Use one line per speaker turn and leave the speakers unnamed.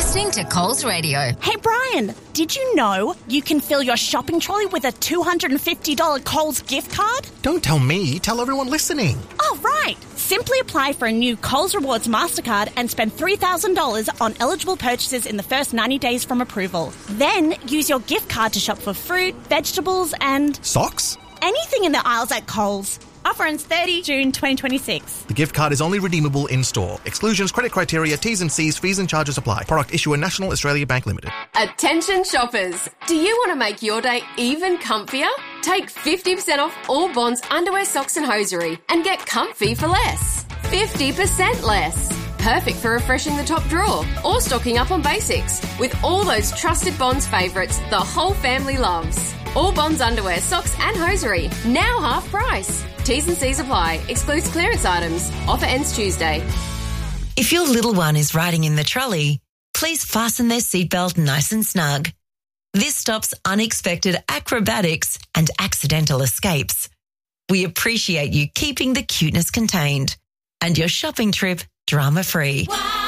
listening to Coles Radio.
Hey, Brian, did you know you can fill your shopping trolley with a $250 Coles gift card?
Don't tell me, tell everyone listening.
Oh, right. Simply apply for a new Coles Rewards MasterCard and spend $3,000 on eligible purchases in the first 90 days from approval. Then use your gift card to shop for fruit, vegetables and...
Socks?
anything in the aisles at Coles. Offer ends 30 June 2026.
The gift card is only redeemable in-store. Exclusions, credit criteria, T's and C's, fees and charges apply. Product issuer National Australia Bank Limited.
Attention shoppers. Do you want to make your day even comfier? Take 50% off all Bonds underwear, socks and hosiery and get comfy for less. 50% less. Perfect for refreshing the top drawer or stocking up on basics with all those trusted Bonds favourites the whole family loves. All Bonds underwear, socks and hosiery, now half price. T's and C's apply. Excludes clearance items. Offer ends Tuesday.
If your little one is riding in the trolley, please fasten their seatbelt nice and snug. This stops unexpected acrobatics and accidental escapes. We appreciate you keeping the cuteness contained and your shopping trip drama-free. Wow.